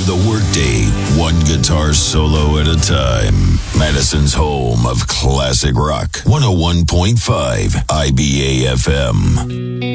the workday, one guitar solo at a time. Madison's home of classic rock. 101.5 IBA FM.